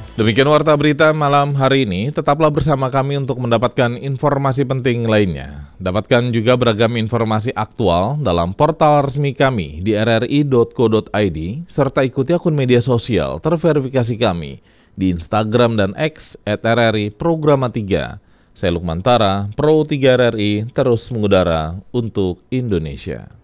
Demikian warta berita malam hari ini, tetaplah bersama kami untuk mendapatkan informasi penting lainnya. Dapatkan juga beragam informasi aktual dalam portal resmi kami di rri.co.id, serta ikuti akun media sosial terverifikasi kami di Instagram dan X @RRI_Programa3. Saya Lukman Tara, Pro 3 RRI, terus mengudara untuk Indonesia.